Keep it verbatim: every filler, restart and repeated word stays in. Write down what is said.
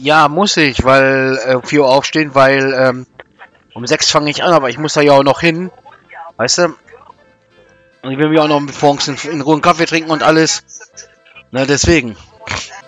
Ja, muss ich, weil äh, um vier Uhr aufstehen, weil ähm, um sechs fange ich an, aber ich muss da ja auch noch hin. Weißt du? Und ich will mir auch noch morgens in, in Ruhe einen Kaffee trinken und alles. Na, deswegen.